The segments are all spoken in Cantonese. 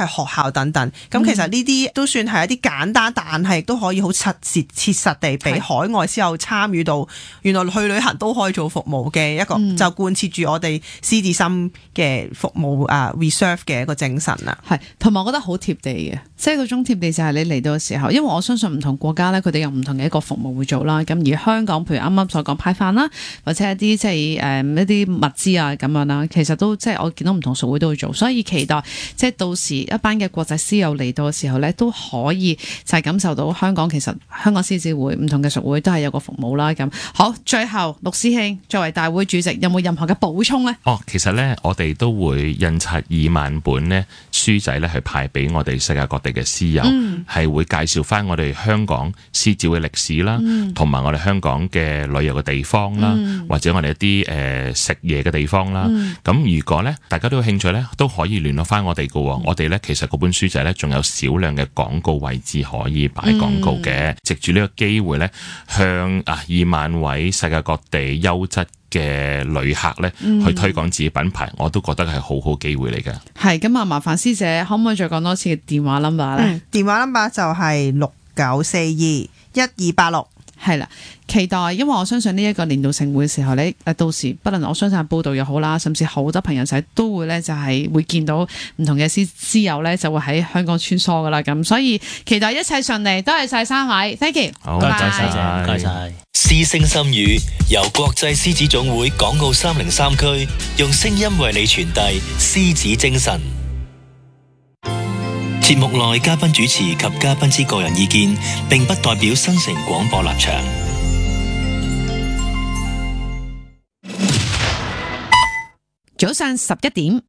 係學校等等。咁其實呢啲都算係一啲簡單，但係亦都可以好切實地俾海外師友參與到，原來去旅行都可以做服務嘅一個，就貫徹住我哋獅子心嘅服務reserve 嘅一個精神啦。 係，同埋我覺得好貼地嘅，即係嗰種貼地就係你嚟到嘅時候，因為我相信唔同國家咧，佢哋有唔同嘅一個服務會做啦。咁而香港，譬如啱啱所講派飯啦，或者一啲即係一啲物資啊咁樣啦，其實都即係我見到唔同屬會都會做，所以期待即係到時一班嘅國際師友嚟到嘅時候咧，都可以就係感受到香港其實香港獅子會唔同嘅屬會都係有個服務啦。咁好，最後陸師兄作為大會主席，有冇任何嘅補充呢？ 其實咧我哋都會印刷2萬本呢書仔咧，去派俾我哋世界各地嘅師友，係會介紹翻我哋香港獅子會歷史啦，同埋我哋香港嘅旅遊嘅地方啦，或者我哋一啲食嘢嘅地方啦。咁如果咧大家都有興趣咧，都可以聯絡翻我哋嘅。我哋咧其實嗰本書仔咧仲有少量嘅廣告位置可以擺廣告嘅。藉住呢個機會咧，向2萬位世界各地優質嘅旅客咧去推廣自己品牌，我都覺得係好好機會嚟嘅。 係咁啊，麻煩師姐可唔可以再講多次嘅電話 number 咧？ 電話 number 就係69421286。 係啦，期待，因為我相信呢一個年度盛會嘅時候咧，到時不論我相信報道又好啦，甚至好多朋友仔都會咧就係會見到唔同嘅師友咧就會喺香港穿梭噶啦，咁所以期待一切順利，多謝晒3位 ，thank you， 好，多謝晒， 唔該晒。 獅聲心語由國際獅子總會港澳303區用聲音為你傳遞獅子精神。節目內嘉賓主持及嘉賓之個人意見，並不代表新城廣播立場。 早上11點，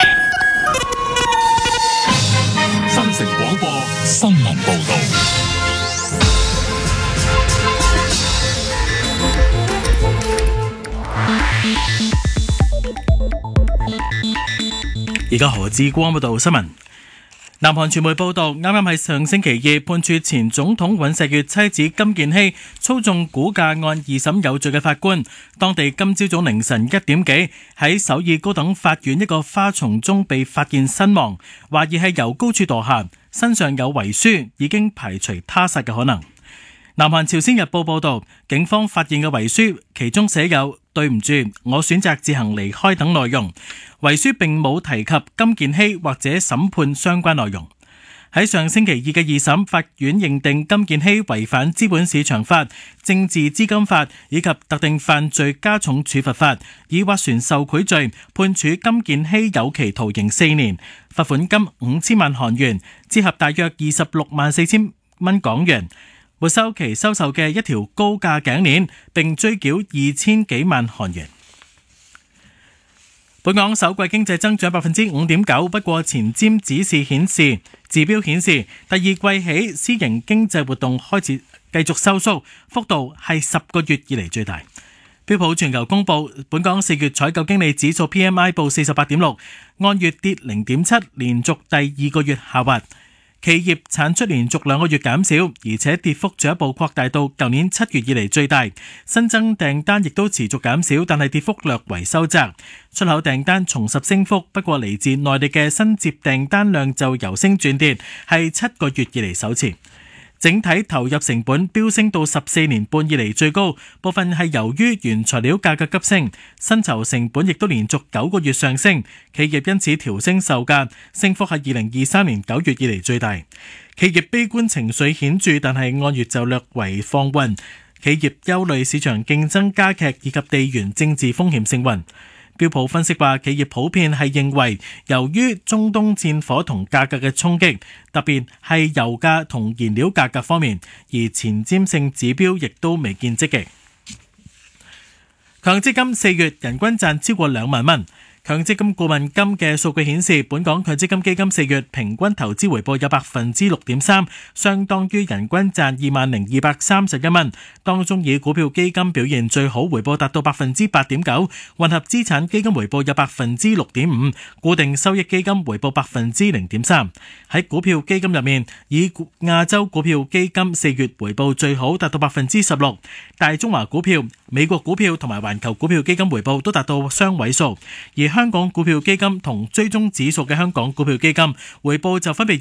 新城廣播新聞報道。 而家何志光報道新聞。南韓傳媒報道，啱啱喺上星期二判處前總統尹錫悅妻子金建希操縱股價案2審有罪嘅法官，當地今朝早凌晨1點幾喺首爾高等法院一個花叢中被發現身亡，懷疑係由高處墮下，身上有遺書，已經排除他殺嘅可能。南韓朝鮮日報報道，警方發現嘅遺書其中寫有對唔住，我選擇自行離開等內容。遺書並冇提及金建希或者審判相關內容。喺上星期二嘅2審，法院認定金建希違反資本市場法、政治資金法以及特定犯罪加重處罰法，以斡旋受賄罪，判處金建希有期徒刑4年，罰款金5000萬韓元，折合大約264000蚊港元。沒收其收受嘅一條高價頸鏈，並追繳2000幾萬韓元。本港首季經濟增長 5.9%， 不過前瞻指標顯示第二季起私營經濟活動開始繼續收縮，幅度係10個月以嚟最大。標普全球公佈本港4月採購經理指數 PMI 報 48.6， 按月跌 0.7， 連續第2個月下滑。企業產出連續2個月減少，而且跌幅進一步擴大到舊年7月以嚟最大。新增訂單亦都持續減少，但係跌幅略為收窄。出口訂單重拾升幅，不過嚟自內地嘅新接訂單量就由升轉跌，係7個月以嚟首次。整體投入成本飆升到14年半以嚟最高，部分係由於原材料價格急升，薪酬成本亦都連續9個月上升，企業因此調升售價，升幅係2023年9月以嚟最大。企業悲觀情緒顯著，但係按月就略為放緩，企業憂慮市場競爭加劇以及地緣政治風險升溫。標普分析話，企業普遍係認為，由於中東戰火同價格嘅衝擊，特別係油價同燃料價格方面，而前瞻性指標亦都未見積極。強積金4月人均賺超過2萬蚊。強積金顧問金嘅數據顯示，本港強積金基金4月平均投資回報有 6.3%， 相當於人均賺20,231蚊。當中以股票基金表現最好，回報達到 8.9%， 混合資產基金回報有 6.5%， 固定收益基金回報 0.3%。喺股票基金入面，以亞洲股票基金4月回報最好，達到 16%， 大中華股票、美國股票同埋環球股票基金回報都達到雙位數，而香港股票基金同追蹤指數嘅香港股票基金回報就分別